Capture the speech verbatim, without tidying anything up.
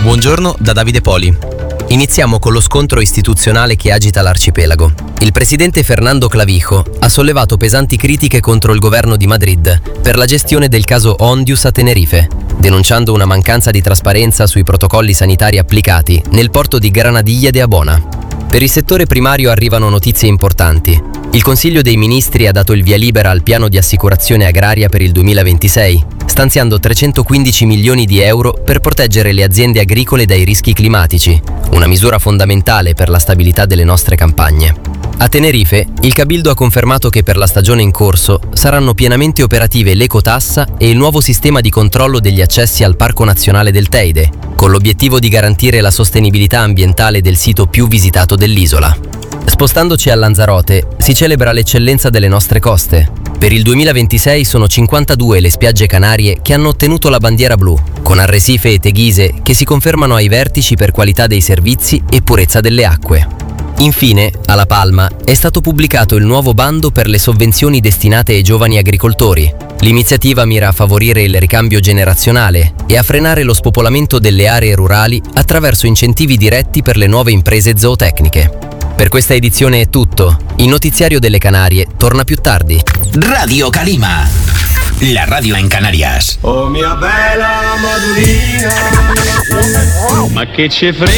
Buongiorno da Davide Poli. Iniziamo con lo scontro istituzionale che agita l'arcipelago. Il presidente Fernando Clavijo ha sollevato pesanti critiche contro il governo di Madrid per la gestione del caso Ondius a Tenerife, denunciando una mancanza di trasparenza sui protocolli sanitari applicati nel porto di Granadilla de Abona. Per il settore primario arrivano notizie importanti. Il Consiglio dei Ministri ha dato il via libera al piano di assicurazione agraria per il duemilaventisei, stanziando trecentoquindici milioni di euro per proteggere le aziende agricole dai rischi climatici, una misura fondamentale per la stabilità delle nostre campagne. A Tenerife, il Cabildo ha confermato che per la stagione in corso saranno pienamente operative l'ecotassa e il nuovo sistema di controllo degli accessi al Parco Nazionale del Teide, con l'obiettivo di garantire la sostenibilità ambientale del sito più visitato dell'isola. Spostandoci a Lanzarote, si celebra l'eccellenza delle nostre coste. Per il duemilaventisei sono cinquantadue le spiagge canarie che hanno ottenuto la bandiera blu, con arresife e teghise che si confermano ai vertici per qualità dei servizi e purezza delle acque. Infine, a La Palma è stato pubblicato il nuovo bando per le sovvenzioni destinate ai giovani agricoltori. L'iniziativa mira a favorire il ricambio generazionale e a frenare lo spopolamento delle aree rurali attraverso incentivi diretti per le nuove imprese zootecniche. Per questa edizione è tutto. Il notiziario delle Canarie torna più tardi. Radio Calima, la radio en Canarias. Oh mia bella Madurina, ma che ci frega.